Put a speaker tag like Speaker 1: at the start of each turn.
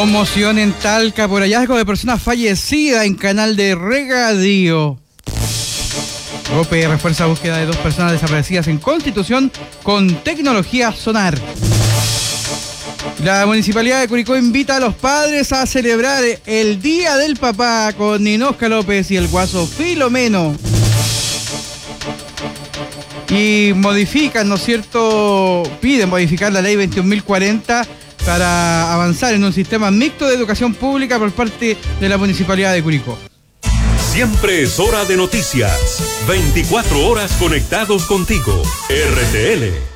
Speaker 1: Conmoción en Talca por hallazgo de persona fallecida en canal de regadío. Rope refuerza búsqueda de 2 personas desaparecidas en Constitución con tecnología sonar. La Municipalidad de Curicó invita a los padres a celebrar el Día del Papá con Ninosca López y el Guaso Filomeno. Y modifican, ¿no es cierto? Piden modificar la ley 21.040 para avanzar en un sistema mixto de educación pública por parte de la Municipalidad de Curicó.
Speaker 2: Siempre es hora de noticias. 24 horas conectados contigo. RTL.